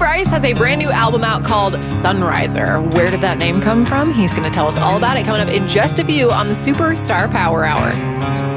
Bryce has a brand new album out called Sunriser. Where did that name come from? He's going to tell us all about it coming up in just a few on the Superstar Power Hour.